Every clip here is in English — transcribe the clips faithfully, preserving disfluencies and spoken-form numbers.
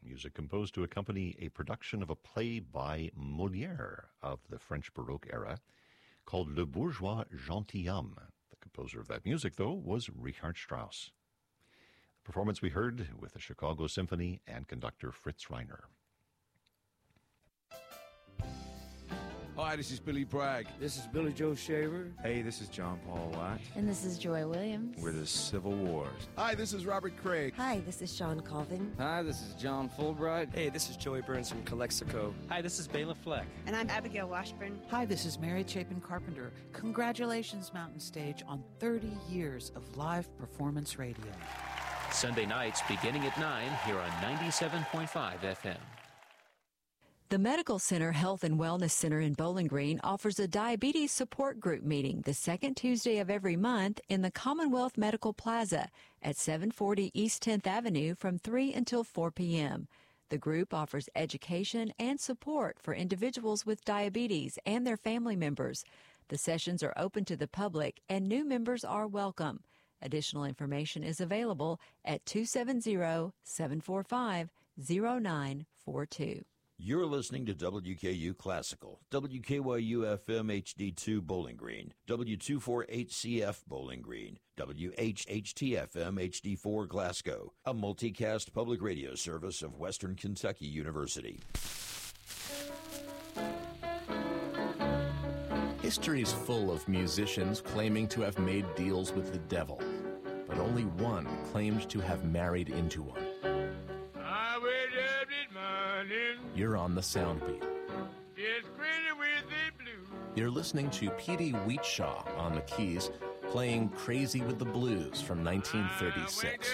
music composed to accompany a production of a play by Molière of the French Baroque era called Le Bourgeois Gentilhomme. The composer of that music, though, was Richard Strauss. The performance we heard with the Chicago Symphony and conductor Fritz Reiner. Hi, this is Billy Bragg. This is Billy Joe Shaver. Hey, this is John Paul White. And this is Joy Williams. We're the Civil Wars. Hi, this is Robert Craig. Hi, this is Sean Colvin. Hi, this is John Fulbright. Hey, this is Joey Burns from Calexico. Hi, this is Bela Fleck. And I'm Abigail Washburn. Hi, this is Mary Chapin Carpenter. Congratulations, Mountain Stage, on thirty years of live performance radio. Sunday nights beginning at nine here on ninety-seven point five F M. The Medical Center Health and Wellness Center in Bowling Green offers a diabetes support group meeting the second Tuesday of every month in the Commonwealth Medical Plaza at seven forty East tenth Avenue from three until four p.m. The group offers education and support for individuals with diabetes and their family members. The sessions are open to the public and new members are welcome. Additional information is available at two seven zero, seven four five, zero nine four two. You're listening to W K U Classical, W K Y U F M H D two Bowling Green, W two forty-eight C F Bowling Green, W H H T F M H D four Glasgow, a multicast public radio service of Western Kentucky University. History is full of musicians claiming to have made deals with the devil, but only one claimed to have married into one. You're on the Soundbeat. You're listening to P D Wheatshaw on the keys, playing Crazy with the Blues from nineteen thirty-six.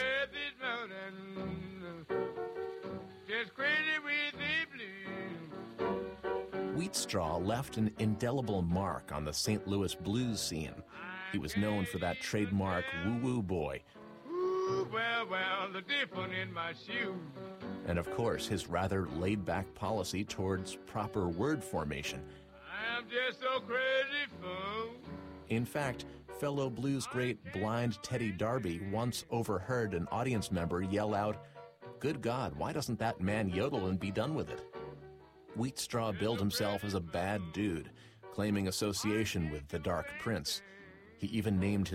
Wheatstraw left an indelible mark on the Saint Louis blues scene. He was known for that trademark woo-woo boy. Ooh, well, well, the difference in my shoe. And of course, his rather laid-back policy towards proper word formation. I'm just so crazy, fool. In fact, fellow blues great blind Teddy Darby once overheard an audience member yell out, "Good God, why doesn't that man yodel and be done with it?" Wheatstraw billed himself as a bad dude, claiming association with the Dark Prince. He even named his